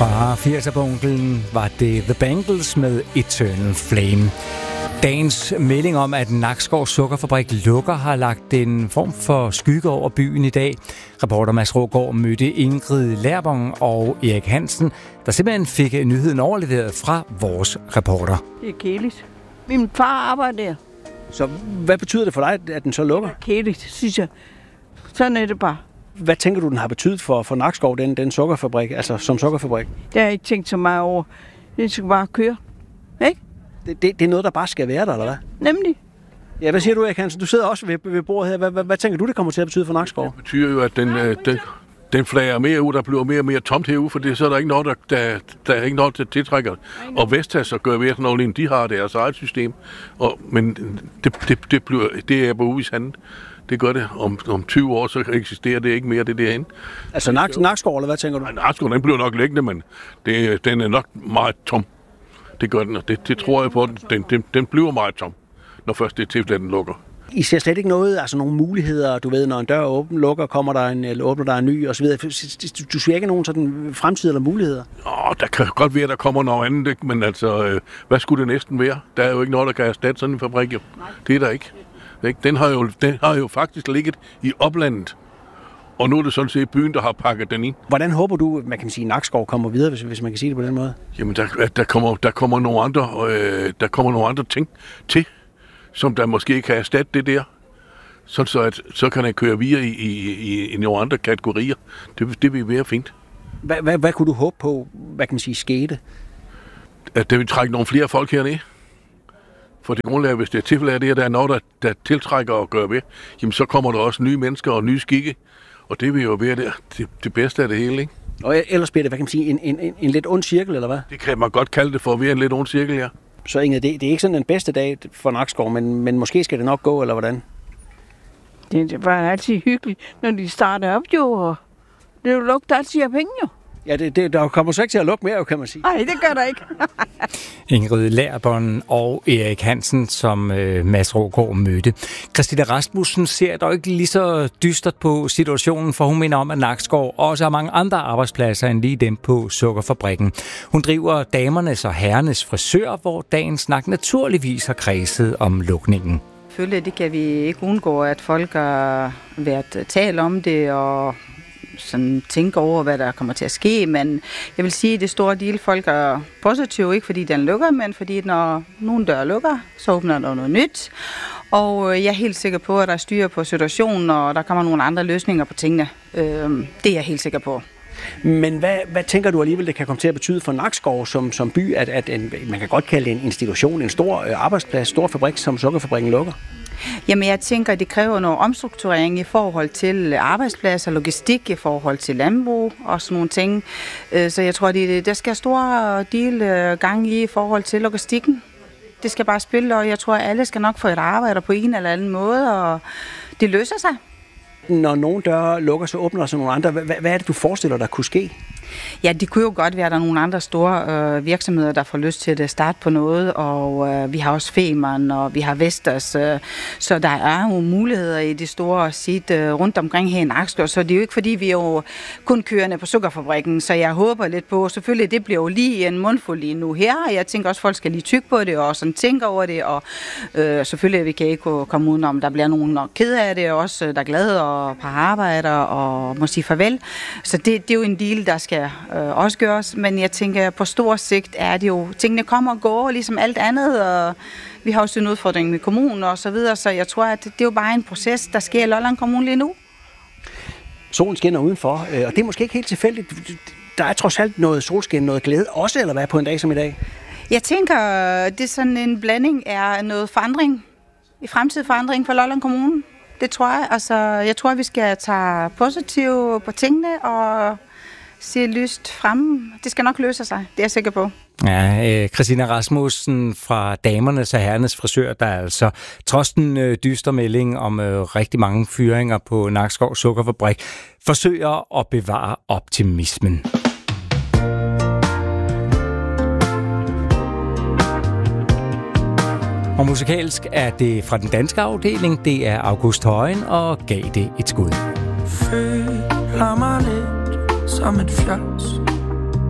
Fra 80'er-bunklen var det The Bangles med Eternal Flame. Dagens melding om, at Nakskov Sukkerfabrik lukker, har lagt en form for skygge over byen i dag. Reporter Mads Rågaard mødte Ingrid Lærbong og Erik Hansen, der simpelthen fik nyheden overleveret fra vores reporter. Det er kedeligt. Min far arbejder der. Så hvad betyder det for dig, at den så lukker? Det er kedeligt, synes jeg. Sådan er det bare. Hvad tænker du, den har betydet for Nakskov, den sukkerfabrik, altså som sukkerfabrik? Det har jeg ikke tænkt så meget over. Det skal bare køre. Ikke? Det er noget, der bare skal være der, eller hvad? Nemlig. Ja, hvad siger du, Erik Hansen? Du sidder også ved bordet her. Hvad tænker du, det kommer til at betyde for Nakskov? Det betyder jo, at den flager mere ud, der bliver mere og mere tomt herude, for så er der ikke noget, der er ikke noget, der tiltrækker. Og Vestas og gør ved sådan noget, de har deres eget system. Men det er på uvishandel. Det gør det. Om 20 år, så eksisterer det ikke mere, det derhen. Altså Nakskov, eller hvad tænker du? Nej, Nakskov, den bliver nok liggende, men den er nok meget tom. Det gør den, og det tror jeg på. Den bliver meget tom, når først det er til, at den lukker. I ser slet ikke noget, altså nogle muligheder, du ved, når en dør lukker, åbner der en ny, og så videre. Du ser ikke nogen sådan fremtid eller muligheder? Der kan godt være, der kommer noget andet, ikke? Men altså, hvad skulle det næsten være? Der er jo ikke noget, der kan erstatte sådan en fabrik, jo. Det er der ikke. Den har jo faktisk ligget i oplandet, og nu er det sådan set byen, der har pakket den ind. Hvordan håber du, man kan sige, Nakskov kommer videre, hvis man kan sige det på den måde? Jamen, der kommer nogle andre ting til, som der måske ikke kan erstatte det der. Så kan den køre videre i nogle andre kategorier. Det vil være fint. Hvad kunne du håbe på, hvad kan man sige, skete? At det vil trække nogle flere folk herned. For det grundlag, hvis det er tilfælde af det her, der er noget, der tiltrækker og gør ved, jamen så kommer der også nye mennesker og nye skikke. Og det vil jo være det bedste af det hele, ikke? Og ellers bliver det, hvad kan man sige, en lidt ond cirkel, eller hvad? Det kan man godt kalde det for at være en lidt ond cirkel, ja. Så Inge, det er ikke sådan den bedste dag for Nakskov, men måske skal det nok gå, eller hvordan? Det var altid hyggeligt, når de starter op, jo. Og det lugter altid af penge, jo. Ja, der kommer så ikke til at lukke mere, kan man sige. Nej, det gør der ikke. Ingrid Lærbong og Erik Hansen, som Mads Rågaard mødte. Christina Rasmussen ser dog ikke lige så dystert på situationen, for hun mener om, at Nakskov også har mange andre arbejdspladser end lige dem på sukkerfabrikken. Hun driver damernes og herrenes frisør, hvor dagens snak naturligvis har kredset om lukningen. Selvfølgelig, det kan vi ikke undgå, at folk har været tale om det og sådan tænke over, hvad der kommer til at ske, men jeg vil sige, at det store del folk er positive, ikke fordi den lukker, men fordi når nogle døre lukker, så åbner der noget nyt. Og jeg er helt sikker på, at der er styr på situationen, og der kommer nogle andre løsninger på tingene. Det er jeg helt sikker på. Men hvad tænker du alligevel, det kan komme til at betyde for Nakskov som by, at man kan godt kalde det en institution, en stor arbejdsplads, stor fabrik, som sukkerfabrikken lukker? Jamen, jeg tænker, at det kræver noget omstrukturering i forhold til arbejdspladser, logistik, i forhold til landbrug og sådan nogle ting. Så jeg tror, at der skal stor del gang i forhold til logistikken. Det skal bare spille, og jeg tror, at alle skal nok få et arbejde på en eller anden måde, og det løser sig. Når nogle døre lukker, så åbner der sig nogle andre. Hvad er det, du forestiller dig kunne ske? Ja, det kunne jo godt være, at der er nogle andre store virksomheder, der får lyst til at starte på noget, og vi har også Femern, og vi har Vestas, så der er jo muligheder i de store sit rundt omkring her i Nakskov, så det er jo ikke fordi, vi er jo kun kørende på sukkerfabrikken, så jeg håber lidt på, selvfølgelig det bliver jo lige en mundfuld lige nu her, og jeg tænker også, at folk skal lige tykke på det, og sådan tænke over det, og selvfølgelig vi kan ikke komme udenom, der bliver nogen nok ked af det, og også der er glade og par arbejder, og må sige farvel, så det er jo en deal, der skal også gøres, men jeg tænker, på stor sigt er det jo, tingene kommer og går, ligesom alt andet, og vi har også en udfordring med kommunen og så videre, så jeg tror, at det er jo bare en proces, der sker i Lolland Kommune lige nu. Solen skinner udenfor, og det er måske ikke helt tilfældigt. Der er trods alt noget solskin, noget glæde også, eller hvad, på en dag som i dag? Jeg tænker, det er sådan en blanding af noget forandring, i fremtidig forandring for Lolland Kommune. Det tror jeg. Altså, jeg tror, vi skal tage positivt på tingene og se lyst frem. Det skal nok løse sig, det er jeg sikker på. Ja, Christina Rasmussen fra damernes og herrenes frisør, der altså trods den dystre melding om rigtig mange fyringer på Nakskov Sukkerfabrik, forsøger at bevare optimismen. Og musikalsk er det fra den danske afdeling, det er August Højen og Gav det et skud. Føler mig lidt som et fjols.